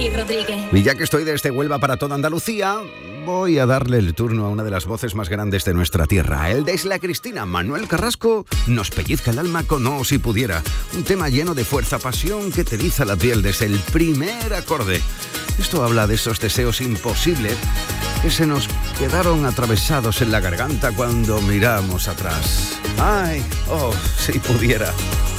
Miki Rodríguez. Y ya que estoy desde Huelva para toda Andalucía, voy a darle el turno a una de las voces más grandes de nuestra tierra. El de Isla Cristina, Manuel Carrasco, nos pellizca el alma con Oh si pudiera. Un tema lleno de fuerza, pasión que te eriza la piel desde el primer acorde. Esto habla de esos deseos imposibles que se nos quedaron atravesados en la garganta cuando miramos atrás. Ay, oh, si pudiera.